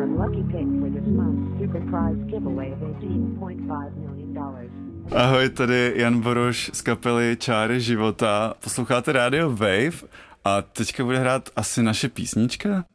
confirm lucky pick for this month. Super prize giveaway of $18.5 million. Ahoj, tady Jan Boroš z kapely Čáry života. Posloucháte rádio Wave a teďka bude hrát asi naše písnička.